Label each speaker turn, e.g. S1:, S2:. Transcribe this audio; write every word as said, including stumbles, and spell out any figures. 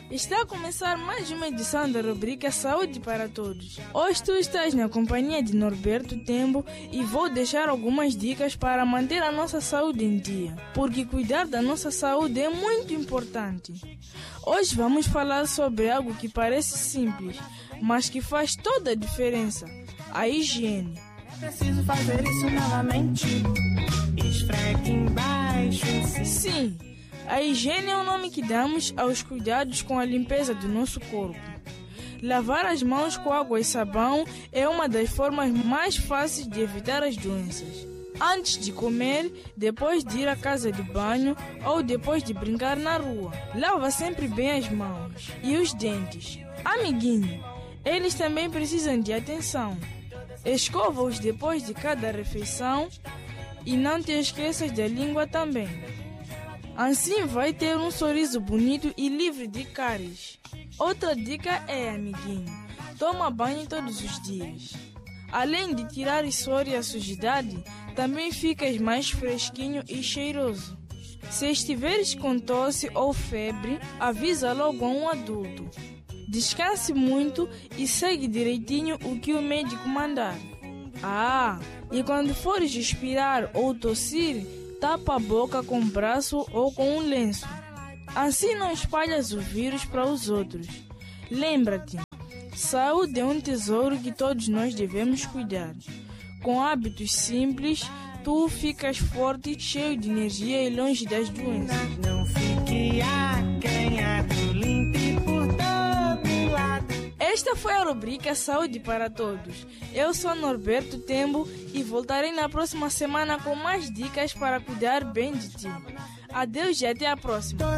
S1: Está a começar mais uma edição da rubrica Saúde para Todos. Hoje tu estás na companhia de Norberto Tembo e vou deixar algumas dicas para manter a nossa saúde em dia, porque cuidar da nossa saúde é muito importante. Hoje vamos falar sobre algo que parece simples, mas que faz toda a diferença: a higiene.
S2: Preciso fazer isso novamente. Esfregue embaixo.
S1: Sim, a higiene é o nome que damos aos cuidados com a limpeza do nosso corpo. Lavar as mãos com água e sabão é uma das formas mais fáceis de evitar as doenças. Antes de comer, depois de ir à casa de banho ou depois de brincar na rua, lava sempre bem as mãos e os dentes. Amiguinho, eles também precisam de atenção. Escova-os depois de cada refeição e não te esqueças da língua também. Assim vai ter um sorriso bonito e livre de cáries. Outra dica é, amiguinho, toma banho todos os dias. Além de tirar o suor e a sujidade, também ficas mais fresquinho e cheiroso. Se estiveres com tosse ou febre, avisa logo a um adulto. Descanse muito e segue direitinho o que o médico mandar. Ah, e quando fores respirar ou tossir, tapa a boca com o braço ou com um lenço. Assim não espalhas o vírus para os outros. Lembra-te, saúde é um tesouro que todos nós devemos cuidar. Com hábitos simples, tu ficas forte, cheio de energia e longe das doenças.
S2: Não fique acanhado, limpe por todo lado.
S1: Esta foi a rubrica Saúde para Todos. Eu sou Norberto Tembo e voltarei na próxima semana com mais dicas para cuidar bem de ti. Adeus e até a próxima.